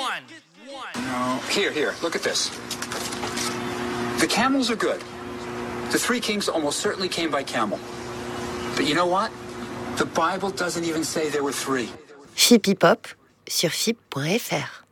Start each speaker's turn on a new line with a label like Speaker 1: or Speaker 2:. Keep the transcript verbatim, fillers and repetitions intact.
Speaker 1: one.
Speaker 2: No. Here, here, look at this. The camels are good. The three kings almost certainly came by camel. But you know what? The Bible doesn't even say there were three.
Speaker 3: Phippie Pop sur phippie point f r.